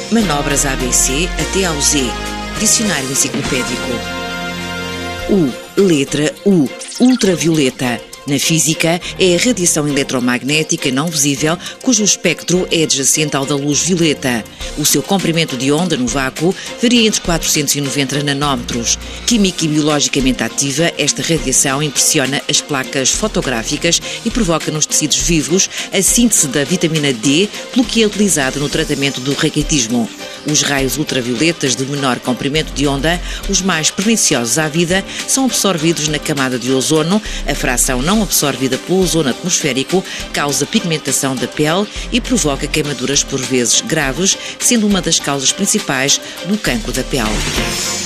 Manobras ABC até ao Z. Dicionário enciclopédico. Letra U. Ultravioleta. Na física, é a radiação eletromagnética não visível cujo espectro é adjacente ao da luz violeta. O seu comprimento de onda no vácuo varia entre 490 nanómetros. Química e biologicamente ativa, esta radiação impressiona as placas fotográficas e provoca nos tecidos vivos a síntese da vitamina D, pelo que é utilizada no tratamento do raquitismo. Os raios ultravioletas de menor comprimento de onda, os mais perniciosos à vida, são absorvidos na camada de ozono. A fração não absorvida pelo ozono atmosférico causa pigmentação da pele e provoca queimaduras por vezes graves, sendo uma das causas principais do cancro da pele.